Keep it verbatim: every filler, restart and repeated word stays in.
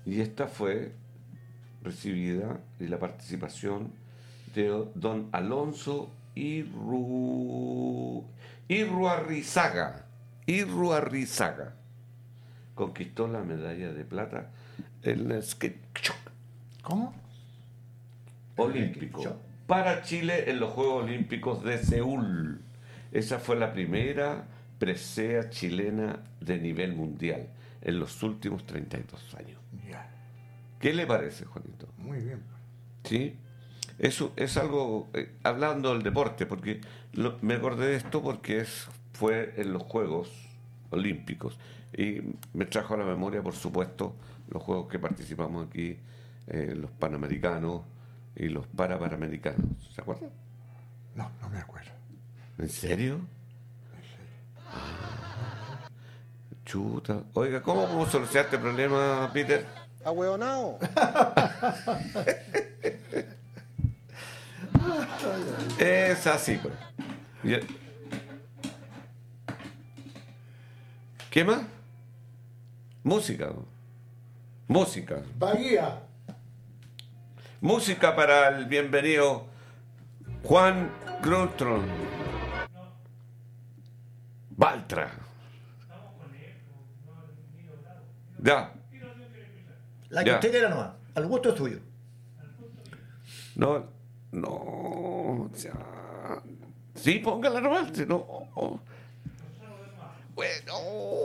Y esta fue recibida y la participación de don Alonso Irru... Irruarrizaga. Irruarrizaga. Conquistó la medalla de plata en el skate ¿Cómo? olímpico para Chile en los Juegos Olímpicos de Seúl. Esa fue la primera presea chilena de nivel mundial en los últimos treinta y dos años. Ya. ¿Qué le parece, Juanito? Muy bien. ¿Sí? Eso es algo, eh, hablando del deporte, porque lo- me acordé de esto porque es, fue en los Juegos Olímpicos y me trajo a la memoria, por supuesto, los juegos que participamos aquí, eh, los Panamericanos y los Parapanamericanos. ¿Se acuerdan? No, no me acuerdo. ¿En serio? Ah, chuta. Oiga, ¿cómo podemos solucionar este problema, Peter? ¡Ahueonao! Es así, pues. Y- ¿Qué más? Música. ¿No? Música. Bahía. Música para el bienvenido Juan Grutron. Baltra. Ya. La que Ya. usted quiera nomás. Al gusto es suyo. No, no, ya. Sí, póngala nomás. si No. Bueno.